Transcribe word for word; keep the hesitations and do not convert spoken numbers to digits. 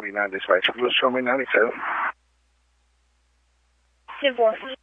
forty-nine, this way. Show me ninety-seven. ten four.